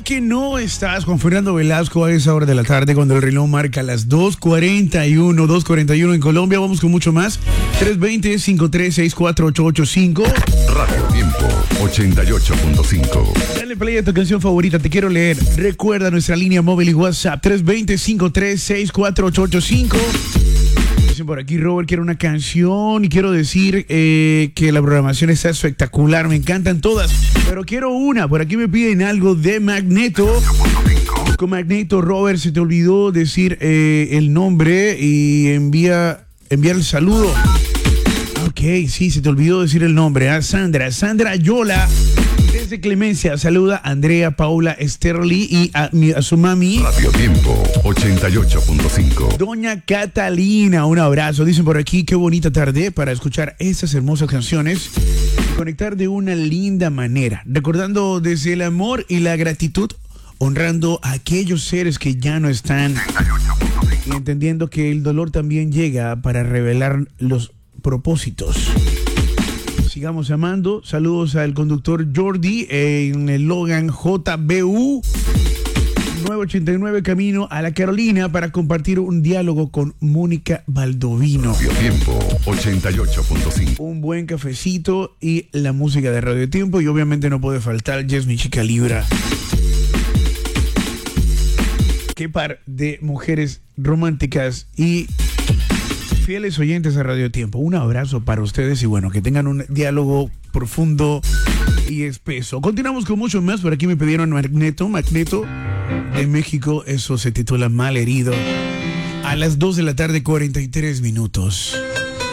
que no estás con Fernando Velasco a esa hora de la tarde cuando el reloj marca las 2:41 en Colombia. Vamos con mucho más. 320-5364885. Radio Tiempo 88.5. Dale play a tu canción favorita, te quiero leer. Recuerda nuestra línea móvil y WhatsApp 320-5364885. Dicen por aquí, Robert, quiero una canción y quiero decir que la programación está espectacular, me encantan todas, pero quiero una. Por aquí me piden algo de Magneto. Con Magneto, Robert, se te olvidó decir el nombre y enviar el saludo. Ok, sí, se te olvidó decir el nombre. A Sandra Yola, desde Clemencia, saluda a Andrea, Paula, Sterly y a su mami. Radio Tiempo 88.5. Doña Catalina, un abrazo. Dicen por aquí, qué bonita tarde para escuchar estas hermosas canciones y conectar de una linda manera, recordando desde el amor y la gratitud, honrando a aquellos seres que ya no están y entendiendo que el dolor también llega para revelar los propósitos. Sigamos amando. Saludos al conductor Jordi en el Logan JBU 989 camino a la Carolina para compartir un diálogo con Mónica Baldovino. Radio Tiempo 88.5. Un buen cafecito y la música de Radio Tiempo, y obviamente no puede faltar Jess, mi chica Libra. Qué par de mujeres románticas y fieles oyentes a Radio Tiempo. Un abrazo para ustedes y bueno, que tengan un diálogo profundo y espeso. Continuamos con mucho más. Por aquí me pidieron Magneto de México. Eso se titula Mal Herido. A las 2 de la tarde, 43 minutos.